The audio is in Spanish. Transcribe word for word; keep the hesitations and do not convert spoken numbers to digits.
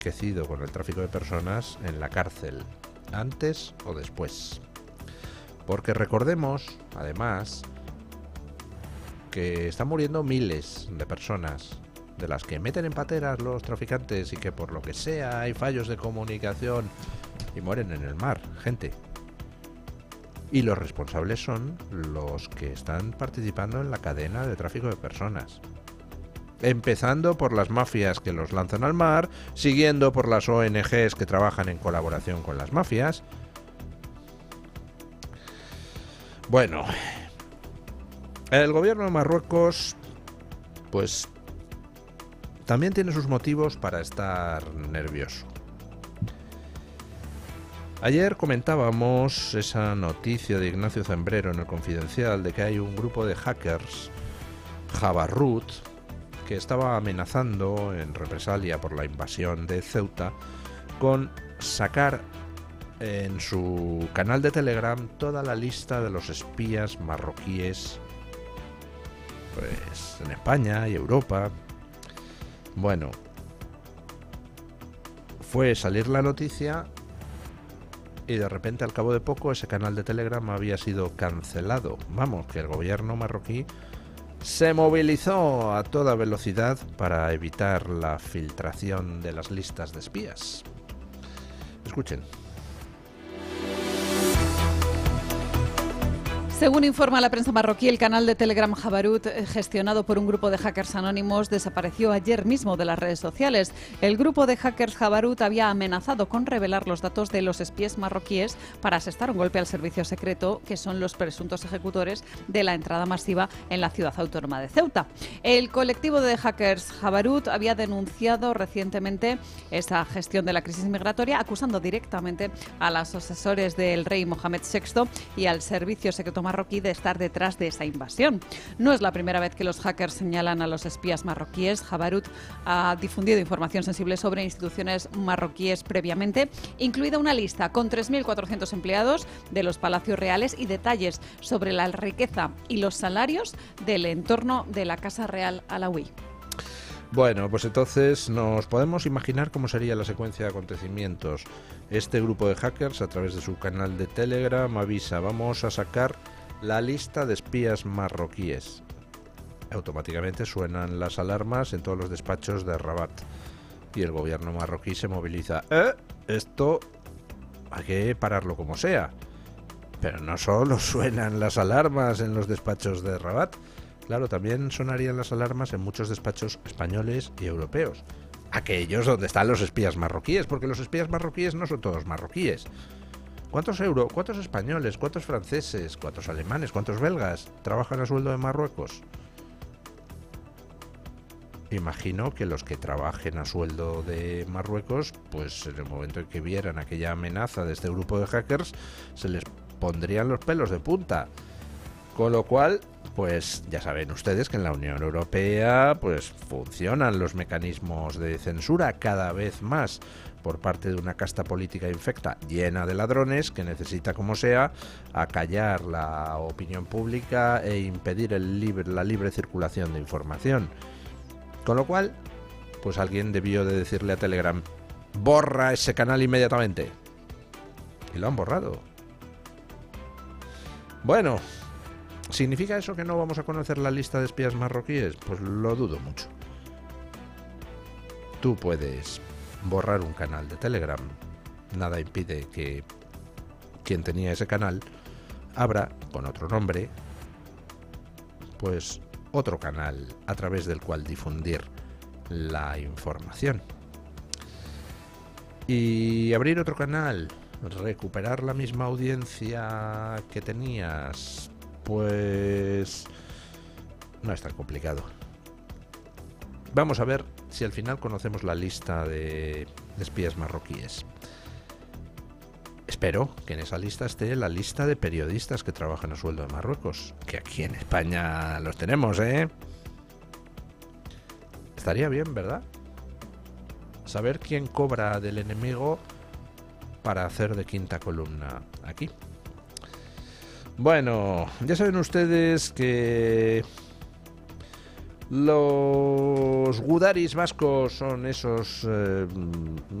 enriquecido con el tráfico de personas en la cárcel, antes o después. Porque recordemos, además, que están muriendo miles de personas, de las que meten en pateras los traficantes y que por lo que sea hay fallos de comunicación y mueren en el mar, gente. Y los responsables son los que están participando en la cadena de tráfico de personas. Empezando por las mafias que los lanzan al mar, siguiendo por las O N Ges que trabajan en colaboración con las mafias. Bueno, el gobierno de Marruecos, pues, también tiene sus motivos para estar nervioso. Ayer comentábamos esa noticia de Ignacio Zembrero en El Confidencial de que hay un grupo de hackers, Jabarut, que estaba amenazando, en represalia por la invasión de Ceuta, con sacar en su canal de Telegram toda la lista de los espías marroquíes, pues, en España y Europa. Bueno, fue salir la noticia y de repente, al cabo de poco, ese canal de Telegram había sido cancelado. Vamos, que el gobierno marroquí se movilizó a toda velocidad para evitar la filtración de las listas de espías. Escuchen. Según informa la prensa marroquí, el canal de Telegram Jabarut, gestionado por un grupo de hackers anónimos, desapareció ayer mismo de las redes sociales. El grupo de hackers Jabarut había amenazado con revelar los datos de los espías marroquíes para asestar un golpe al servicio secreto, que son los presuntos ejecutores de la entrada masiva en la ciudad autónoma de Ceuta. El colectivo de hackers Jabarut había denunciado recientemente esa gestión de la crisis migratoria, acusando directamente a los asesores del rey Mohamed sexto y al servicio secreto marroquí de estar detrás de esa invasión. No es la primera vez que los hackers señalan a los espías marroquíes. Jabarut ha difundido información sensible sobre instituciones marroquíes previamente, incluida una lista con tres mil cuatrocientos empleados de los palacios reales y detalles sobre la riqueza y los salarios del entorno de la Casa Real alauí. Bueno, pues entonces nos podemos imaginar cómo sería la secuencia de acontecimientos. Este grupo de hackers, a través de su canal de Telegram, avisa: vamos a sacar la lista de espías marroquíes. Automáticamente suenan las alarmas en todos los despachos de Rabat y el gobierno marroquí se moviliza. ¿Eh? Esto hay que pararlo como sea. Pero no solo suenan las alarmas en los despachos de Rabat. Claro, también sonarían las alarmas en muchos despachos españoles y europeos. Aquellos donde están los espías marroquíes, porque los espías marroquíes no son todos marroquíes. ¿Cuántos euro, cuántos españoles, cuántos franceses, cuántos alemanes, cuántos belgas trabajan a sueldo de Marruecos? Imagino que los que trabajen a sueldo de Marruecos, pues en el momento en que vieran aquella amenaza de este grupo de hackers, se les pondrían los pelos de punta. Con lo cual, pues ya saben ustedes que en la Unión Europea pues funcionan los mecanismos de censura cada vez más por parte de una casta política infecta llena de ladrones que necesita, como sea, acallar la opinión pública e impedir el libre, la libre circulación de información. Con lo cual, pues alguien debió de decirle a Telegram: borra ese canal inmediatamente. Y lo han borrado. Bueno, ¿significa eso que no vamos a conocer la lista de espías marroquíes? Pues lo dudo mucho. Tú puedes borrar un canal de Telegram. Nada impide que quien tenía ese canal abra, con otro nombre, pues otro canal a través del cual difundir la información. Y abrir otro canal, recuperar la misma audiencia que tenías, pues no es tan complicado. Vamos a ver si al final conocemos la lista de espías marroquíes. Espero que en esa lista esté la lista de periodistas que trabajan a sueldo de Marruecos, que aquí en España los tenemos, ¿eh? Estaría bien, ¿verdad? Saber quién cobra del enemigo para hacer de quinta columna aquí. Bueno, ya saben ustedes que Los gudaris vascos son esos eh,